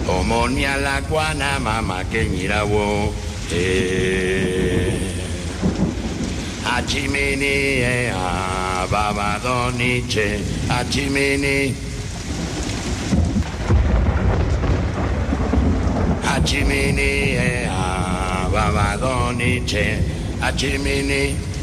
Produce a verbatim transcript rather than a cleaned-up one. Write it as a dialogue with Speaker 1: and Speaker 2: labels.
Speaker 1: Omonia la guana mama kenyirawo. Achimini e a baba doniche. Achimini. Achimini e a baba doniche. Achimini.